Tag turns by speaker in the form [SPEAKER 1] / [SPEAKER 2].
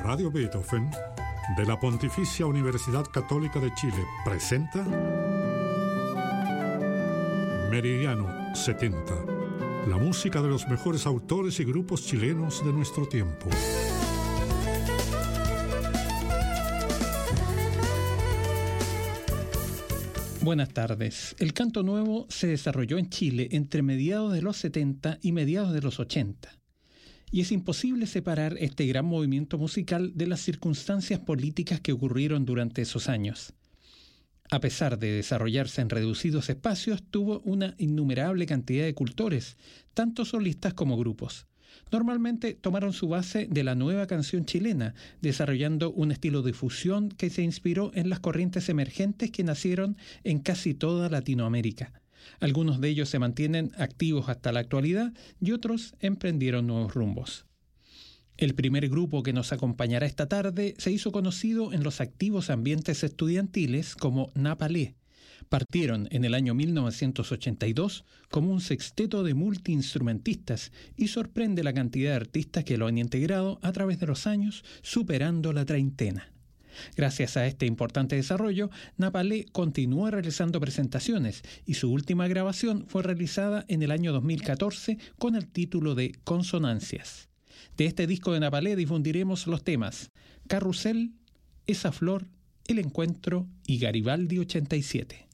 [SPEAKER 1] Radio Beethoven de la Pontificia Universidad Católica de Chile presenta Meridiano 70, la música de los mejores autores y grupos chilenos de nuestro tiempo.
[SPEAKER 2] Buenas tardes. El canto nuevo se desarrolló en Chile entre mediados de los 70 y mediados de los 80. Y es imposible separar este gran movimiento musical de las circunstancias políticas que ocurrieron durante esos años. A pesar de desarrollarse en reducidos espacios, tuvo una innumerable cantidad de cultores, tanto solistas como grupos. Normalmente tomaron su base de la nueva canción chilena, desarrollando un estilo de fusión que se inspiró en las corrientes emergentes que nacieron en casi toda Latinoamérica. Algunos de ellos se mantienen activos hasta la actualidad y otros emprendieron nuevos rumbos. El primer grupo que nos acompañará esta tarde se hizo conocido en los activos ambientes estudiantiles como Napalé. Partieron en el año 1982 como un sexteto de multiinstrumentistas y sorprende la cantidad de artistas que lo han integrado a través de los años, superando la treintena. Gracias a este importante desarrollo, Napalé continuó realizando presentaciones y su última grabación fue realizada en el año 2014 con el título de Consonancias. De este disco de Napalé difundiremos los temas Carrusel, Esa Flor, El Encuentro y Garibaldi 87.